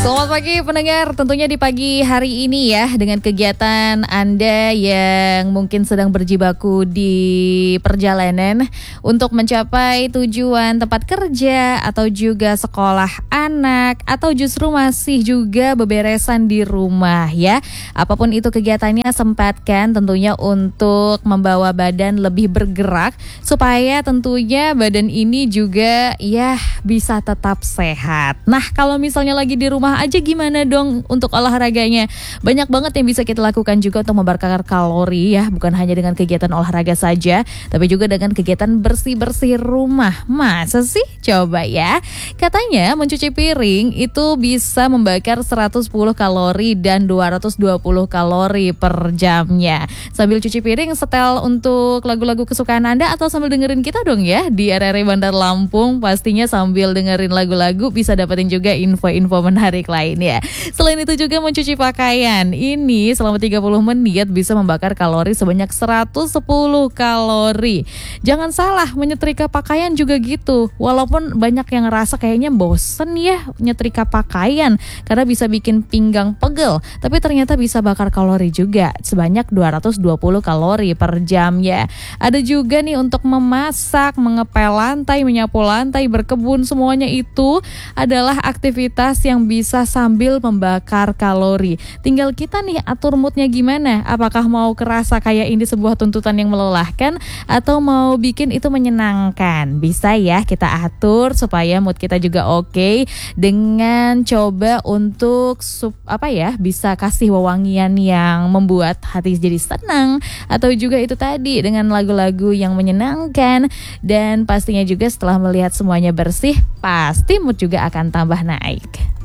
Selamat pagi pendengar, tentunya di pagi hari ini ya, dengan kegiatan Anda yang mungkin sedang berjibaku di perjalanan untuk mencapai tujuan tempat kerja atau juga sekolah anak, atau justru masih juga beberesan di rumah ya. Apapun itu kegiatannya, sempatkan tentunya untuk membawa badan lebih bergerak supaya tentunya badan ini juga ya bisa tetap sehat. Nah, kalau misalnya lagi di rumah aja gimana dong untuk olahraganya? Banyak banget yang bisa kita lakukan juga untuk membakar kalori ya, bukan hanya dengan kegiatan olahraga saja, tapi juga dengan kegiatan bersih-bersih rumah. Masa sih? Coba ya. Katanya mencuci piring itu bisa membakar 110 kalori dan 220 kalori per jamnya. Sambil cuci piring, setel untuk lagu-lagu kesukaan Anda atau sambil dengerin kita dong ya di RRI Bandar Lampung. Pastinya sambil dengerin lagu-lagu bisa dapetin juga info-info menarik lain ya. Selain itu juga mencuci pakaian. Ini selama 30 menit bisa membakar kalori sebanyak 110 kalori. Jangan salah, menyetrika pakaian juga gitu. Walaupun banyak yang ngerasa kayaknya bosen ya nyetrika pakaian karena bisa bikin pinggang pegel, tapi ternyata bisa bakar kalori juga sebanyak 220 kalori per jam ya. Ada juga nih untuk memasak, mengepel lantai, menyapu lantai, berkebun, semuanya itu adalah aktivitas yang bisa sambil membakar kalori. Tinggal kita nih atur moodnya gimana. Apakah mau kerasa kayak ini sebuah tuntutan yang melelahkan atau mau bikin itu menyenangkan? Bisa ya kita atur supaya mood kita juga oke dengan coba untuk bisa kasih wewangian yang membuat hati jadi senang, atau juga itu tadi dengan lagu-lagu yang menyenangkan. Dan pastinya juga setelah melihat semuanya bersih, pasti mood juga akan tambah naik.